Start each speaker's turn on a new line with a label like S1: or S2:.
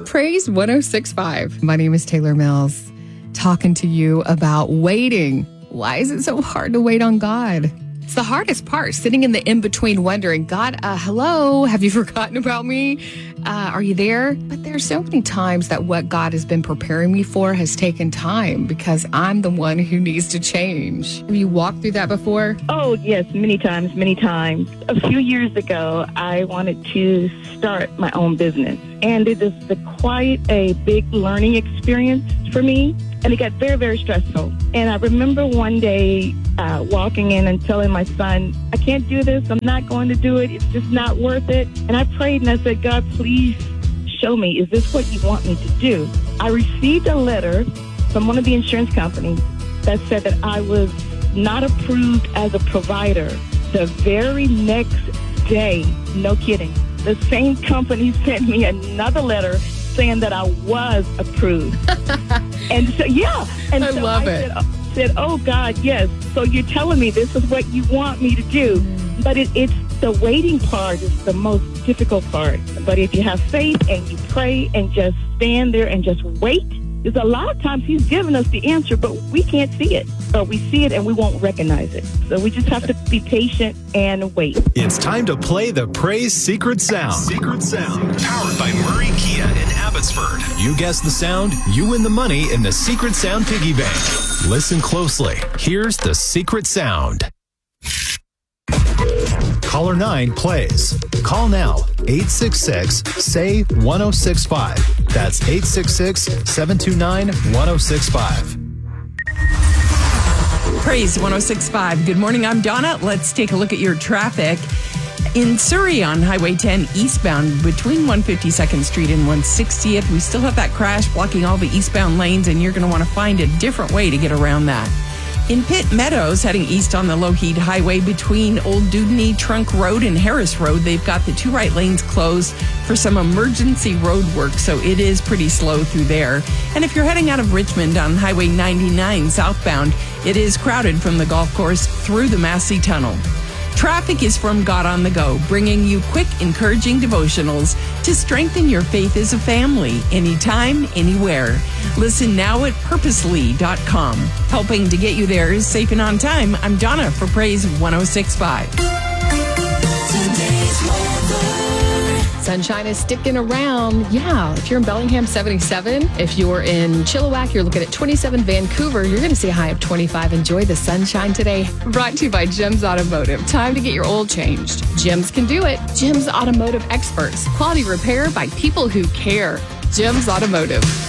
S1: Praise 106.5. My name is Taylor Mills, talking to you about waiting. Why is it so hard to wait on God? It's the hardest part, sitting in the in-between wondering, God, hello, have you forgotten about me? Are you there? But there's so many times that what God has been preparing me for has taken time because I'm the one who needs to change. Have you walked through that before?
S2: Oh, yes, many times. A few years ago, I wanted to start my own business. And it is quite a big learning experience for me. And it got very, very stressful. And I remember one day walking in and telling my son, I can't do this. I'm not going to do it. It's just not worth it. And I prayed and I said, God, please show me. Is this what you want me to do? I received a letter from one of the insurance companies that said that I was not approved as a provider. The very next day, no kidding, the same company sent me another letter saying that I was approved. And so, yeah. And
S1: I love it.
S2: Said, oh, God, yes. So you're telling me this is what you want me to do. But it's the waiting part is the most difficult part. But if you have faith and you pray and just stand there and just wait, because a lot of times he's given us the answer, but we can't see it. Or we see it and we won't recognize it. So we just have to be patient and wait.
S3: It's time to play the Praise Secret Sound. Secret Sound. Powered by Murray Kia in Abbotsford. You guess the sound, you win the money in the Secret Sound Piggy Bank. Listen closely. Here's the Secret Sound. Caller 9 plays. Call now. 866-SAY-1065. That's 866-729-1065.
S4: Praise 106.5. Good morning, I'm Donna. Let's take a look at your traffic. In Surrey on Highway 10 eastbound between 152nd Street and 160th, we still have that crash blocking all the eastbound lanes, and you're going to want to find a different way to get around that. In Pitt Meadows, heading east on the Lougheed Highway between Old Dewdney Trunk Road and Harris Road, they've got the two right lanes closed for some emergency road work, so it is pretty slow through there. And if you're heading out of Richmond on Highway 99 southbound, it is crowded from the golf course through the Massey Tunnel. Traffic is from God on the Go, bringing you quick, encouraging devotionals to strengthen your faith as a family, anytime, anywhere. Listen now at purposely.com. Helping to get you there is safe and on time. I'm Donna for Praise 106.5.
S1: Sunshine is sticking around. Yeah, if you're in Bellingham, 77. If you're in Chilliwack, you're looking at 27. Vancouver, you're going to see a high of 25. Enjoy the sunshine today. Brought to you by Jim's Automotive. Time to get your oil changed. Jim's can do it. Jim's Automotive experts. Quality repair by people who care. Jim's Automotive.